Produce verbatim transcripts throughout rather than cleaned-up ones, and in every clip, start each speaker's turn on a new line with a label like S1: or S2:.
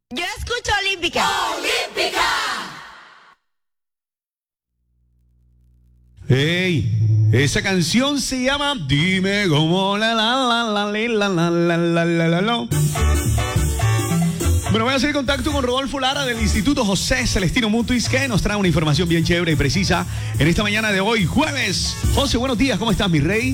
S1: Yo escucho Olímpica. ¡Olímpica!
S2: ¡Ey! Esa canción se llama Dime cómo la la la la la la la la la la la. Bueno, voy a hacer contacto con Rodolfo Lara del Instituto José Celestino Mutis, que nos trae una información bien chévere y precisa en esta mañana de hoy, jueves. José, buenos días, ¿cómo estás, mi rey?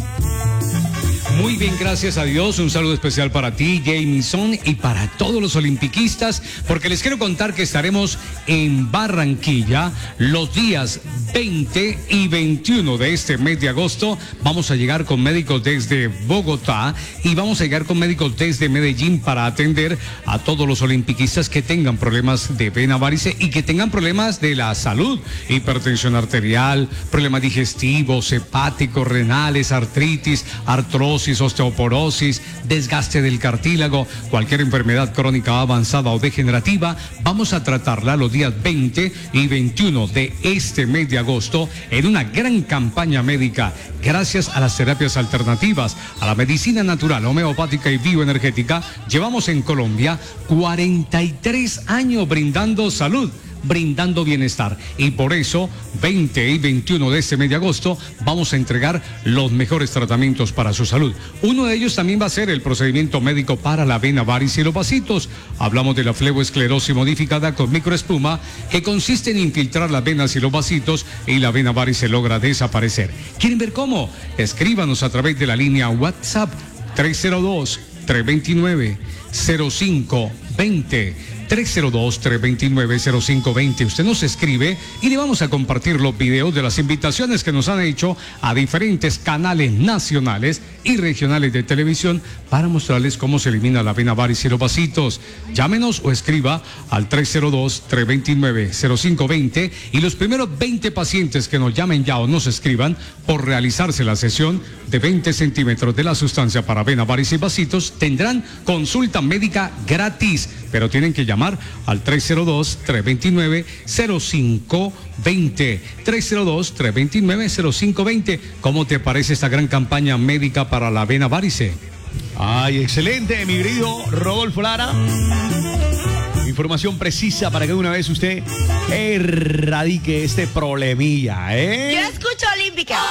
S3: Muy bien, gracias a Dios. Un saludo especial para ti, Jamison, y para todos los olimpiquistas, porque les quiero contar que estaremos en Barranquilla los días veinte y veintiuno de este mes de agosto. Vamos a llegar con médicos desde Bogotá y vamos a llegar con médicos desde Medellín para atender a todos los olimpiquistas que tengan problemas de vena varice y que tengan problemas de la salud, hipertensión arterial, problemas digestivos, hepáticos, renales, artritis, artrosis, osteoporosis, desgaste del cartílago, cualquier enfermedad crónica avanzada o degenerativa. Vamos a tratarla los días veinte y veintiuno de este mes de agosto en una gran campaña médica gracias a las terapias alternativas, a la medicina natural, homeopática y bioenergética. Llevamos en Colombia cuarenta y tres años brindando salud, brindando bienestar, y por eso veinte y veintiuno de este mes de agosto vamos a entregar los mejores tratamientos para su salud. Uno de ellos también va a ser el procedimiento médico para la vena varice y los vasitos. Hablamos de la fleboesclerosis modificada con microespuma, que consiste en infiltrar las venas y los vasitos y la vena varice logra desaparecer. ¿Quieren ver cómo? Escríbanos a través de la línea WhatsApp tres cero dos, tres dos nueve, cero cinco dos cero. tres cero dos, tres dos nueve, cero cinco dos cero. Usted nos escribe y le vamos a compartir los videos de las invitaciones que nos han hecho a diferentes canales nacionales y regionales de televisión para mostrarles cómo se elimina la vena varice y los vasitos. Llámenos o escriba al tres cero dos, tres dos nueve, cero cinco dos cero, y los primeros veinte pacientes que nos llamen ya o nos escriban por realizarse la sesión de veinte centímetros de la sustancia para vena varice y vasitos tendrán consulta médica gratis, pero tienen que llamar al tres cero dos, tres dos nueve, cero cinco dos cero. tres cero dos, tres dos nueve, cero cinco dos cero. ¿Cómo te parece esta gran campaña médica para la vena varice?
S2: Ay, excelente, mi querido Rodolfo Lara. Información precisa para que de una vez usted erradique este problemilla, ¿eh?
S1: Yo escucho Olímpica.